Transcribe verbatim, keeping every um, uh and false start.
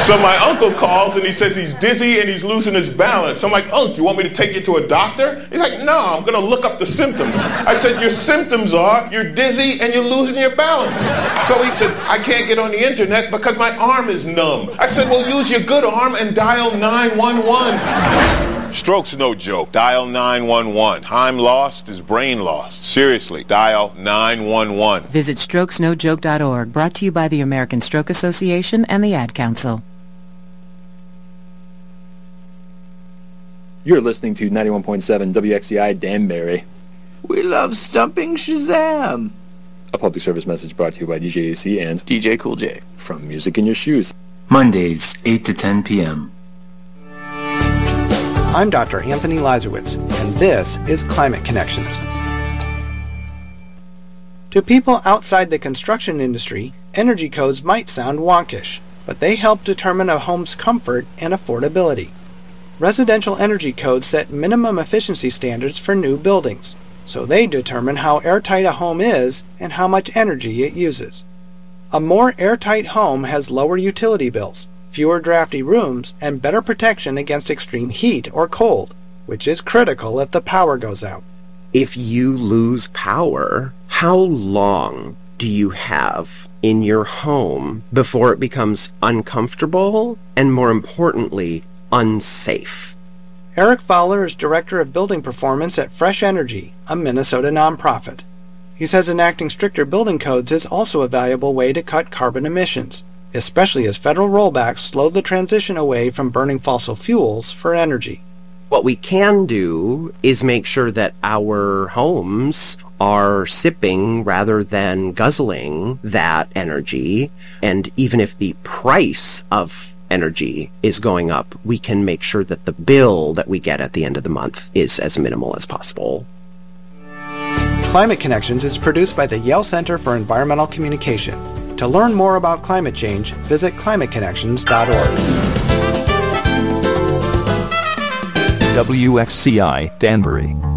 So my uncle calls and he says he's dizzy and he's losing his balance. I'm like, Unc, you want me to take you to a doctor? He's like, no, I'm going to look up the symptoms. I said, your symptoms are you're dizzy and you're losing your balance. So he said, I can't get on the internet because my arm is numb. I said, well, use your good arm and dial nine one one. Stroke's no joke. Dial nine one one. Time lost is brain lost. Seriously, dial nine one one. Visit strokes no joke dot org, brought to you by the American Stroke Association and the Ad Council. You're listening to ninety-one point seven W X C I Danbury. We love stumping Shazam. A public service message brought to you by D J A C and D J Cool J. From Music in Your Shoes. Mondays, eight to ten p.m. I'm Doctor Anthony Lazarowitz, and this is Climate Connections. To people outside the construction industry, energy codes might sound wonkish, but they help determine a home's comfort and affordability. Residential energy codes set minimum efficiency standards for new buildings, so they determine how airtight a home is and how much energy it uses. A more airtight home has lower utility bills, fewer drafty rooms, and better protection against extreme heat or cold, which is critical if the power goes out. If you lose power, how long do you have in your home before it becomes uncomfortable and, more importantly, unsafe? Eric Fowler is Director of Building Performance at Fresh Energy, a Minnesota nonprofit. He says enacting stricter building codes is also a valuable way to cut carbon emissions, especially as federal rollbacks slow the transition away from burning fossil fuels for energy. What we can do is make sure that our homes are sipping rather than guzzling that energy, and even if the price of energy is going up, we can make sure that the bill that we get at the end of the month is as minimal as possible. Climate Connections is produced by the Yale Center for Environmental Communication. To learn more about climate change, visit climate connections dot org. W X C I Danbury.